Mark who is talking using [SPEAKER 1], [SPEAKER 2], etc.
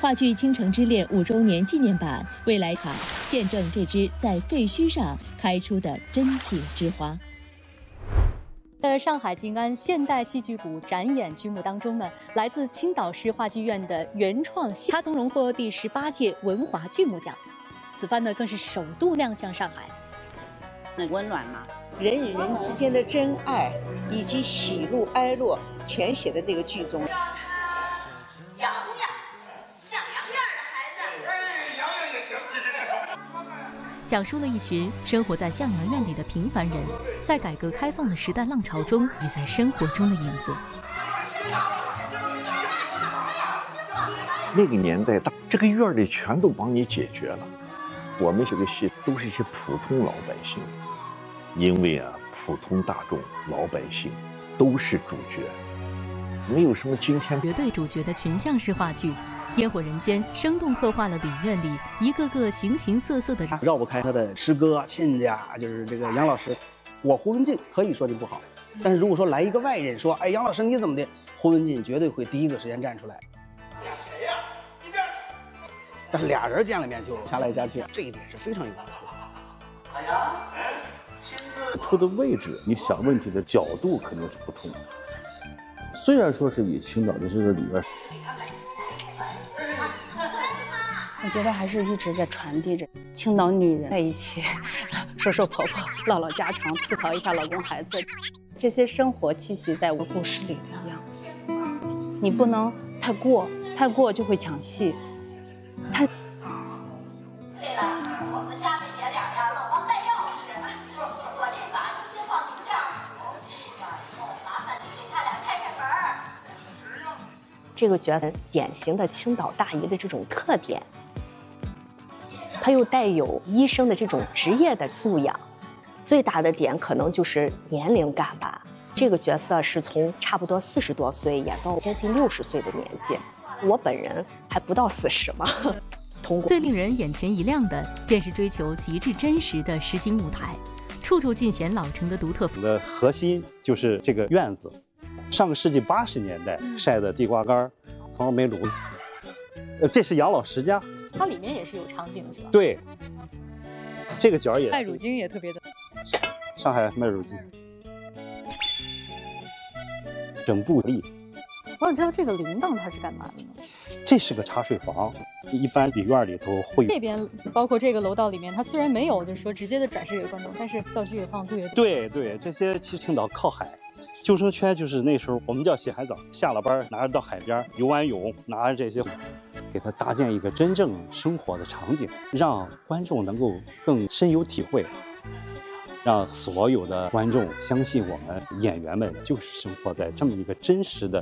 [SPEAKER 1] 话剧《倾城之恋》5周年纪念版未来卡，见证这支在废墟上开出的真情之花。
[SPEAKER 2] 在上海静安现代戏剧谷展演剧目当中呢，来自青岛市话剧院的原创戏，它曾荣获第18届文华剧目奖。此番呢，更是首度亮相上海。
[SPEAKER 3] 很温暖嘛，人与人之间的真爱以及喜怒哀乐全写在这个剧中。
[SPEAKER 4] 洋洋，像洋洋的孩子。
[SPEAKER 5] 哎，洋洋也行，
[SPEAKER 2] 讲述了一群生活在向阳院里的平凡人，在改革开放的时代浪潮中，与在生活中的影子。
[SPEAKER 6] 那个年代，这个院里全都帮你解决了。我们这个戏都是一些普通老百姓，因为普通大众老百姓都是主角，没有什么今天
[SPEAKER 2] 绝对主角的群像式话剧《烟火人间》生动刻画了里院里一个个形形色色的人，
[SPEAKER 7] 绕不开他的师哥亲家，就是这个杨老师。我胡文进可以说的不好，但是如果说来一个外人说，哎，杨老师你怎么的，胡文进绝对会第一个时间站出来。
[SPEAKER 5] 谁呀？你别。
[SPEAKER 7] 但是俩人见了面就掐来掐去，这一点是非常有意思。
[SPEAKER 5] 哎呀，亲自
[SPEAKER 8] 出的位置，你想问题的角度肯定是不同的。虽然说是以青岛的这个里边，
[SPEAKER 9] 我觉得还是一直在传递着青岛女人在一起说说婆婆、唠唠家常、吐槽一下老公孩子，这些生活气息在我故事里的一样。你不能太过，太过就会抢戏。
[SPEAKER 4] 对了，我们家那爷俩呀，老忘带钥匙，我这把就先放您这儿。这个以后麻烦你给他俩开开门。
[SPEAKER 10] 这个角色典型的青岛大姨的这种特点，他又带有医生的这种职业的素养，最大的点可能就是年龄感吧。这个角色是从差不多40多岁演到接近60岁的年纪，我本人还不到40嘛。通过
[SPEAKER 2] 最令人眼前一亮的，便是追求极致真实的实景舞台，处处尽显老城的独特。
[SPEAKER 11] 的核心就是这个院子，上个世纪80年代晒的地瓜干、蜂窝煤炉。这是养老十佳，
[SPEAKER 2] 它里面也是有场景的，是吧？
[SPEAKER 11] 对，这个角也
[SPEAKER 2] 麦乳精也特别的。
[SPEAKER 11] 上海麦乳精，整部力。
[SPEAKER 2] 我想知道这个铃铛它是干嘛的呢？
[SPEAKER 11] 这是个茶水房，一般里院里头会有。
[SPEAKER 2] 这边包括这个楼道里面，它虽然没有就是说直接的展示给观众，但是道具也放特别多。
[SPEAKER 11] 对对，这些其实青岛靠海，救生圈就是那时候我们叫洗海澡，下了班拿着到海边游完泳，拿着这些，给它搭建一个真正生活的场景，让观众能够更深有体会。让所有的观众相信我们演员们就是生活在这么一个真实的